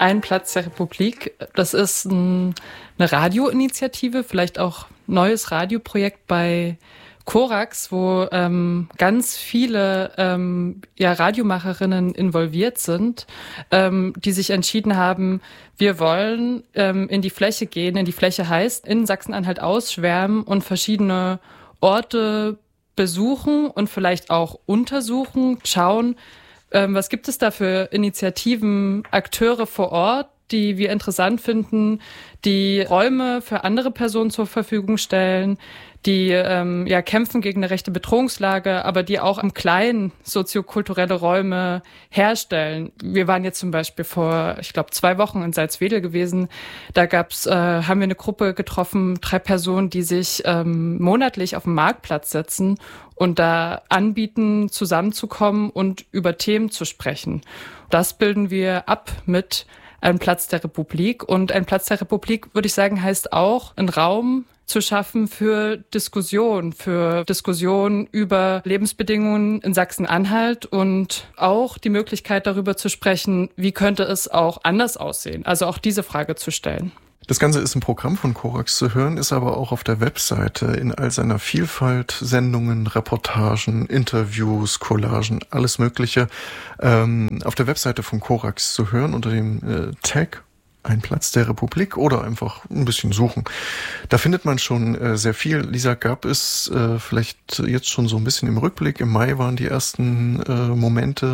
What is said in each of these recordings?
Ein Platz der Republik. Das ist eine Radioinitiative, vielleicht auch neues Radioprojekt bei Korax, wo ganz viele Radiomacherinnen involviert sind, die sich entschieden haben, wir wollen in die Fläche gehen. In die Fläche heißt, in Sachsen-Anhalt ausschwärmen und verschiedene Orte besuchen und vielleicht auch untersuchen, schauen, was gibt es da für Initiativen, Akteure vor Ort, die wir interessant finden, die Räume für andere Personen zur Verfügung stellen, die kämpfen gegen eine rechte Bedrohungslage, aber die auch im Kleinen soziokulturelle Räume herstellen. Wir waren jetzt zum Beispiel vor, ich glaube, 2 Wochen in Salzwedel gewesen. Da haben wir eine Gruppe getroffen, 3 Personen, die sich monatlich auf den Marktplatz setzen und da anbieten, zusammenzukommen und über Themen zu sprechen. Das bilden wir ab mit Ein Platz der Republik. Und Ein Platz der Republik, würde ich sagen, heißt auch, einen Raum zu schaffen für Diskussion über Lebensbedingungen in Sachsen-Anhalt und auch die Möglichkeit, darüber zu sprechen, wie könnte es auch anders aussehen. Also auch diese Frage zu stellen. Das Ganze ist im Programm von Korax zu hören, ist aber auch auf der Webseite in all seiner Vielfalt, Sendungen, Reportagen, Interviews, Collagen, alles Mögliche, auf der Webseite von Korax zu hören unter dem Tag Ein Platz der Republik oder einfach ein bisschen suchen. Da findet man schon sehr viel. Lisa, gab es vielleicht jetzt schon so ein bisschen im Rückblick, im Mai waren die ersten Momente,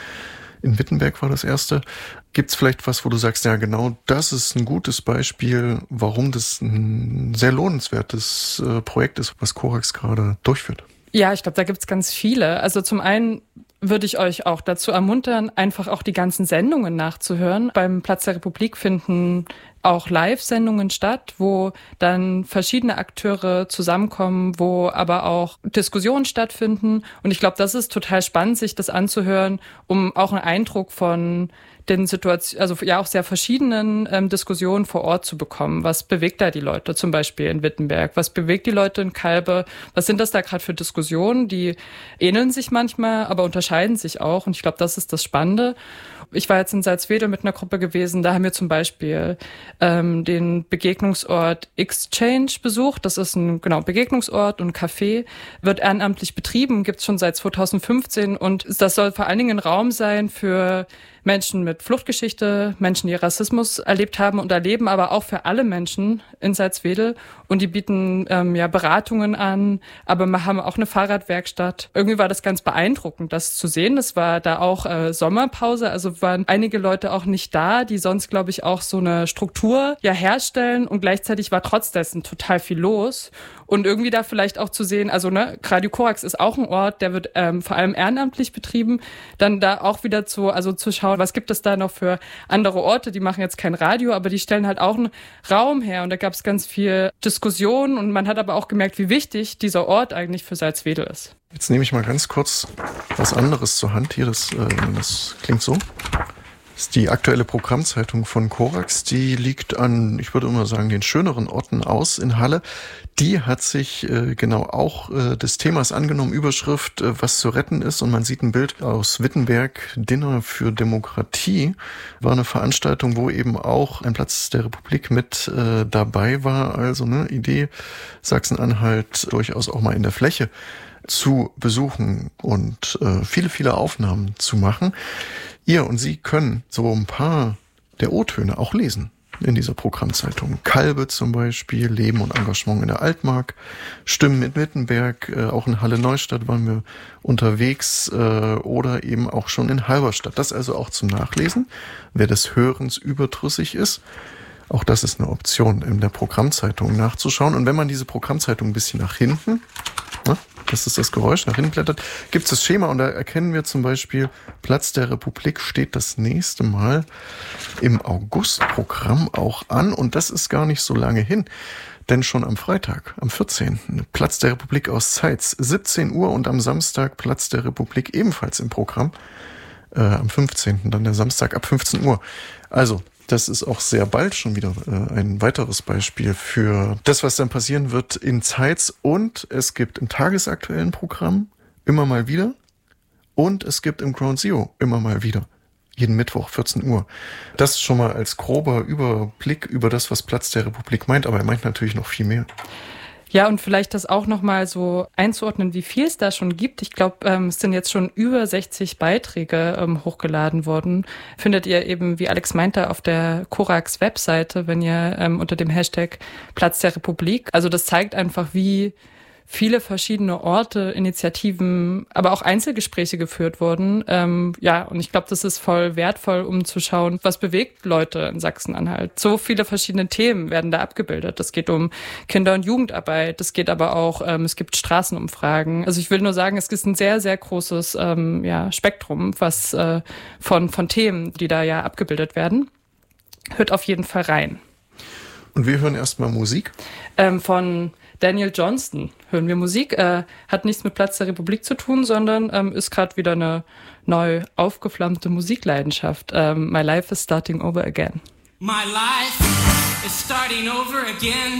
in Wittenberg war das erste. Gibt es vielleicht was, wo du sagst, ja genau, das ist ein gutes Beispiel, warum das ein sehr lohnenswertes Projekt ist, was Korax gerade durchführt? Ja, ich glaube, da gibt's ganz viele. Also zum einen würde ich euch auch dazu ermuntern, einfach auch die ganzen Sendungen nachzuhören. Beim Platz der Republik finden auch Live-Sendungen statt, wo dann verschiedene Akteure zusammenkommen, wo aber auch Diskussionen stattfinden. Und ich glaube, das ist total spannend, sich das anzuhören, um auch einen Eindruck von den Situationen, also ja auch sehr verschiedenen Diskussionen vor Ort zu bekommen. Was bewegt da die Leute, zum Beispiel in Wittenberg? Was bewegt die Leute in Kalbe? Was sind das da gerade für Diskussionen? Die ähneln sich manchmal, aber unterscheiden sich auch. Und ich glaube, das ist das Spannende. Ich war jetzt in Salzwedel mit einer Gruppe gewesen, da haben wir zum Beispiel den Begegnungsort Exchange besucht. Das ist ein Begegnungsort und Café, wird ehrenamtlich betrieben, gibt es schon seit 2015 und das soll vor allen Dingen ein Raum sein für Menschen mit Fluchtgeschichte, Menschen, die Rassismus erlebt haben und erleben, aber auch für alle Menschen in Salzwedel. Und die bieten Beratungen an, aber wir haben auch eine Fahrradwerkstatt. Irgendwie war das ganz beeindruckend, das zu sehen. Es war da auch Sommerpause, also waren einige Leute auch nicht da, die sonst, glaube ich, auch so eine Struktur herstellen. Und gleichzeitig war trotz dessen total viel los. Und irgendwie da vielleicht auch zu sehen, also Radio Korax ist auch ein Ort, der wird vor allem ehrenamtlich betrieben. Dann da auch wieder zu schauen, was gibt es da noch für andere Orte, die machen jetzt kein Radio, aber die stellen halt auch einen Raum her. Und da gab es ganz viel Diskussion und man hat aber auch gemerkt, wie wichtig dieser Ort eigentlich für Salzwedel ist. Jetzt nehme ich mal ganz kurz was anderes zur Hand hier, das klingt so. Das ist die aktuelle Programmzeitung von Korax, die liegt an, ich würde immer sagen, den schöneren Orten aus in Halle. Die hat sich auch des Themas angenommen, Überschrift, was zu retten ist. Und man sieht ein Bild aus Wittenberg, Dinner für Demokratie. War eine Veranstaltung, wo eben auch ein Platz der Republik mit dabei war. Also eine Idee, Sachsen-Anhalt durchaus auch mal in der Fläche zu besuchen und viele, viele Aufnahmen zu machen. Ihr und Sie können so ein paar der O-Töne auch lesen in dieser Programmzeitung. Kalbe zum Beispiel, Leben und Engagement in der Altmark, Stimmen in Wittenberg, auch in Halle-Neustadt waren wir unterwegs oder eben auch schon in Halberstadt. Das also auch zum Nachlesen, wer des Hörens überdrüssig ist. Auch das ist eine Option, in der Programmzeitung nachzuschauen. Und wenn man diese Programmzeitung ein bisschen nach hinten, das ist das Geräusch, nach hinten blättert, gibt es das Schema und da erkennen wir zum Beispiel, Platz der Republik steht das nächste Mal im August-Programm auch an und das ist gar nicht so lange hin. Denn schon am Freitag, am 14. Platz der Republik aus Zeitz, 17 Uhr und am Samstag Platz der Republik ebenfalls im Programm. Am 15. dann der Samstag ab 15 Uhr. Also, das ist auch sehr bald schon wieder ein weiteres Beispiel für das, was dann passieren wird in Zeitz. Und es gibt im tagesaktuellen Programm immer mal wieder und es gibt im Ground Zero immer mal wieder jeden Mittwoch, 14 Uhr. Das schon mal als grober Überblick über das, was Platz der Republik meint, aber er meint natürlich noch viel mehr. Ja, und vielleicht das auch nochmal so einzuordnen, wie viel es da schon gibt. Ich glaube, es sind jetzt schon über 60 Beiträge hochgeladen worden. Findet ihr eben, wie Alex meinte, auf der Korax Webseite, wenn ihr unter dem Hashtag Platz der Republik. Also das zeigt einfach, wie viele verschiedene Orte, Initiativen, aber auch Einzelgespräche geführt wurden. Und ich glaube, das ist voll wertvoll, um zu schauen, was bewegt Leute in Sachsen-Anhalt. So viele verschiedene Themen werden da abgebildet. Es geht um Kinder- und Jugendarbeit, es geht aber auch, es gibt Straßenumfragen. Also ich will nur sagen, es ist ein sehr, sehr großes Spektrum was von Themen, die da ja abgebildet werden. Hört auf jeden Fall rein. Und wir hören erstmal Musik. Von Daniel Johnston hören wir Musik. Hat nichts mit Platz der Republik zu tun, sondern ist gerade wieder eine neu aufgeflammte Musikleidenschaft. My life is starting over again. My life is starting over again.